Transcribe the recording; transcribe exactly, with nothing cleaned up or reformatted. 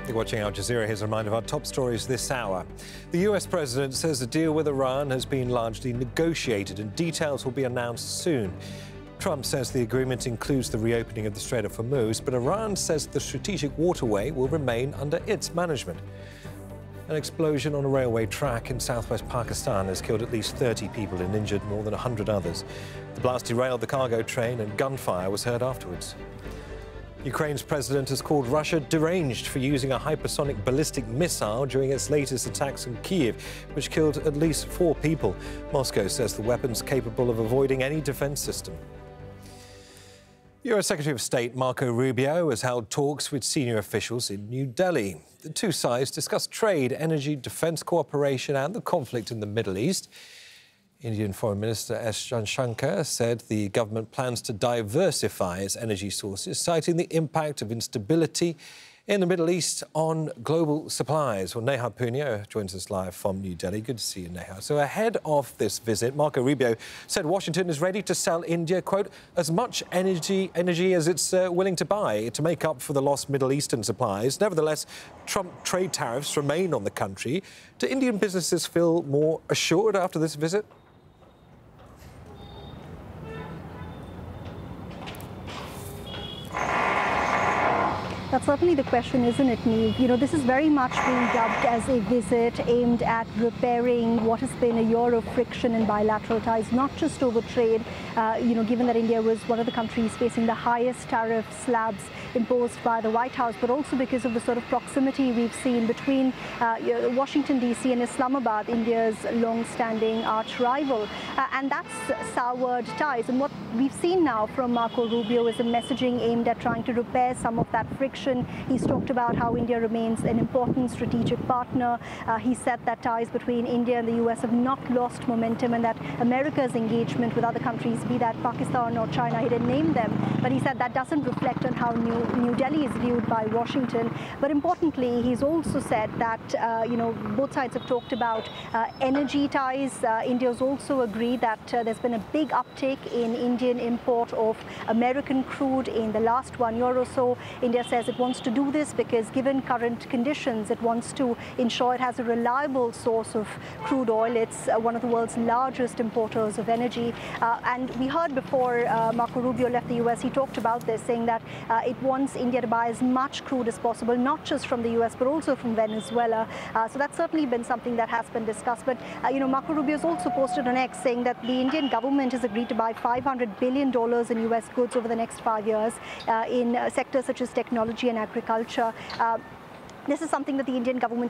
You're watching Al Jazeera. Here's a reminder of our top stories this hour. The U S president says the deal with Iran has been largely negotiated and details will be announced soon. Trump says the agreement includes the reopening of the Strait of Hormuz, but Iran says the strategic waterway will remain under its management. An explosion on a railway track in southwest Pakistan has killed at least thirty people and injured more than one hundred others. The blast derailed the cargo train and gunfire was heard afterwards. Ukraine's president has called Russia deranged for using a hypersonic ballistic missile during its latest attacks on Kyiv, which killed at least four people. Moscow says the weapon's capable of avoiding any defense system. U S Secretary of State Marco Rubio has held talks with senior officials in New Delhi. The two sides discussed trade, energy, defense cooperation and the conflict in the Middle East. Indian Foreign Minister S. Jaishankar said the government plans to diversify its energy sources, citing the impact of instability in the Middle East on global supplies. Well, Neha Punya joins us live from New Delhi. Good to see you, Neha. So ahead of this visit, Marco Rubio said Washington is ready to sell India, quote, as much energy, energy as it's uh, willing to buy to make up for the lost Middle Eastern supplies. Nevertheless, Trump trade tariffs remain on the country. Do Indian businesses feel more assured after this visit? That's certainly the question, isn't it, Neve? You know, this is very much being dubbed as a visit aimed at repairing what has been a year of friction in bilateral ties, not just over trade, uh, you know, given that India was one of the countries facing the highest tariff slabs imposed by the White House, but also because of the sort of proximity we've seen between uh, Washington, D C and Islamabad, India's long-standing arch rival. Uh, and that's soured ties. And what we've seen now from Marco Rubio is a messaging aimed at trying to repair some of that friction. He's talked about how India remains an important strategic partner. Uh, he said that ties between India and the U S have not lost momentum and that America's engagement with other countries, be that Pakistan or China, he didn't name them, but he said that doesn't reflect on how New, New Delhi is viewed by Washington. But importantly, he's also said that, uh, you know, both sides have talked about uh, energy ties. Uh, India's also agreed that uh, there's been a big uptick in Indian import of American crude in the last one year or so. India says it wants to do this because given current conditions, it wants to ensure it has a reliable source of crude oil. It's uh, one of the world's largest importers of energy. Uh, and we heard before uh, Marco Rubio left the U S, he talked about this, saying that uh, it wants India to buy as much crude as possible, not just from the U S, but also from Venezuela. Uh, so that's certainly been something that has been discussed. But, uh, you know, Marco Rubio has also posted on X saying that the Indian government has agreed to buy five hundred billion dollars in U S goods over the next five years uh, in uh, sectors such as technology and agriculture. Uh, This is something that the Indian government